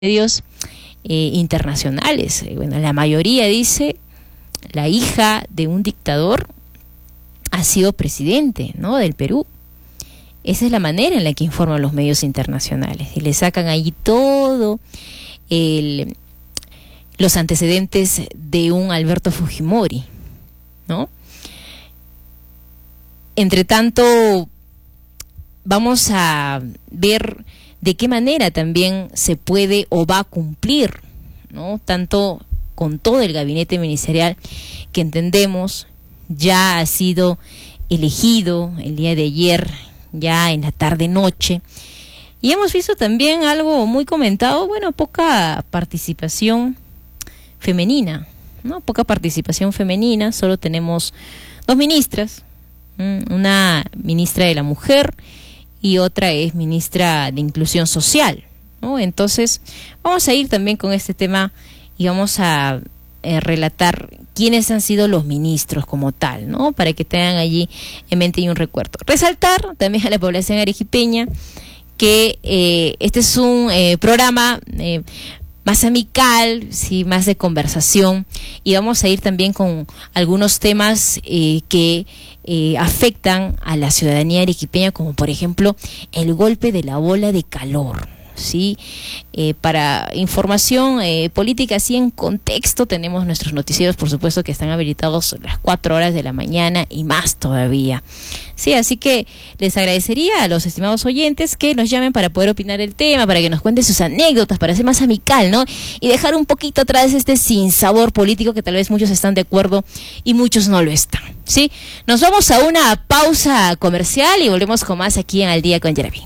medios internacionales. Bueno, la mayoría dice, la hija de un dictador ha sido presidente, ¿no?, del Perú. Esa es la manera en la que informan los medios internacionales y le sacan ahí todo los antecedentes de un Alberto Fujimori, ¿no? Entre tanto, vamos a ver de qué manera también se puede o va a cumplir, ¿no?, tanto con todo el gabinete ministerial que entendemos ya ha sido elegido el día de ayer, ya en la tarde-noche. Y hemos visto también algo muy comentado, bueno, poca participación femenina, ¿no? Poca participación femenina, solo tenemos dos ministras, una ministra de la Mujer y otra es ministra de Inclusión Social, ¿no? Entonces, vamos a ir también con este tema y vamos a relatar quiénes han sido los ministros como tal, ¿no?, para que tengan allí en mente y un recuerdo. Resaltar también a la población arequipeña que este es un programa más amical, sí, más de conversación, y vamos a ir también con algunos temas que afectan a la ciudadanía arequipeña, como por ejemplo el golpe de la ola de calor. Sí, para información política así en contexto tenemos nuestros noticieros, por supuesto, que están habilitados a las 4 horas de la mañana y más todavía. Sí, así que les agradecería a los estimados oyentes que nos llamen para poder opinar el tema, para que nos cuenten sus anécdotas, para ser más amical, ¿no? Y dejar un poquito atrás este sinsabor político que tal vez muchos están de acuerdo y muchos no lo están. Sí, nos vamos a una pausa comercial y volvemos con más aquí en Al Día con Yarabí.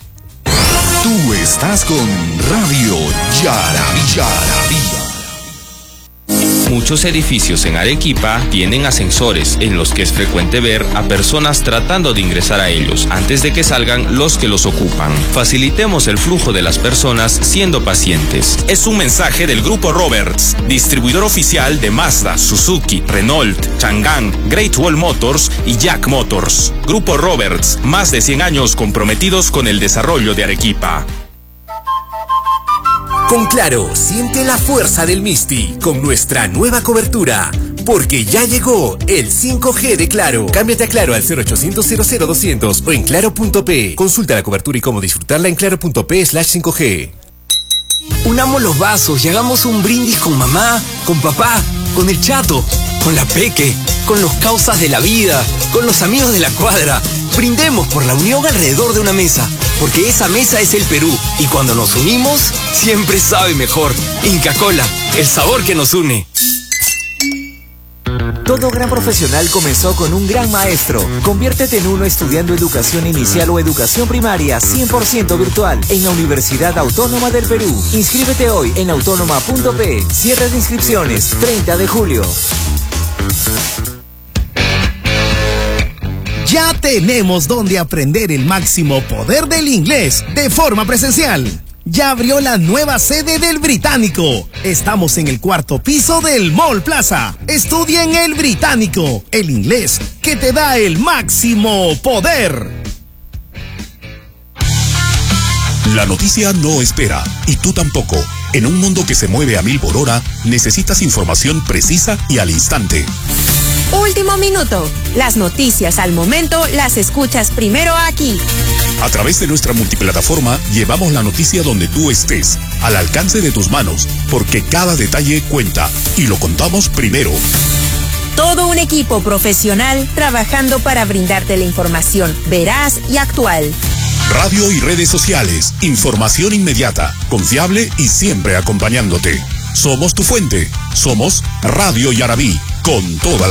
Tú estás con Radio Yarabí. Muchos edificios en Arequipa tienen ascensores en los que es frecuente ver a personas tratando de ingresar a ellos antes de que salgan los que los ocupan. Facilitemos el flujo de las personas siendo pacientes. Es un mensaje del Grupo Roberts, distribuidor oficial de Mazda, Suzuki, Renault, Chang'an, Great Wall Motors y Jack Motors. Grupo Roberts, más de 100 años comprometidos con el desarrollo de Arequipa. Con Claro, siente la fuerza del Misti con nuestra nueva cobertura, porque ya llegó el 5G de Claro. Cámbiate a Claro al 0800 00200 o en claro.p. Consulta la cobertura y cómo disfrutarla en claro.p/5G. Unamos los vasos y hagamos un brindis con mamá, con papá, con el chato, con la peque, con los causas de la vida, con los amigos de la cuadra. Brindemos por la unión alrededor de una mesa, porque esa mesa es el Perú, y cuando nos unimos, siempre sabe mejor. Inca Kola, el sabor que nos une. Todo gran profesional comenzó con un gran maestro. Conviértete en uno estudiando educación inicial o educación primaria 100% virtual en la Universidad Autónoma del Perú. Inscríbete hoy en autónoma.p. Cierre de inscripciones 30 de julio. Ya tenemos donde aprender el máximo poder del inglés de forma presencial. Ya abrió la nueva sede del Británico. Estamos en el 4º piso del Mall Plaza. Estudia en el Británico, el inglés que te da el máximo poder. La noticia no espera, y tú tampoco. En un mundo que se mueve a 1000 por hora, necesitas información precisa y al instante. Último minuto. Las noticias al momento las escuchas primero aquí. A través de nuestra multiplataforma llevamos la noticia donde tú estés, al alcance de tus manos, porque cada detalle cuenta y lo contamos primero. Todo un equipo profesional trabajando para brindarte la información veraz y actual. Radio y redes sociales, información inmediata, confiable y siempre acompañándote. Somos tu fuente, somos Radio Yarabí, con toda la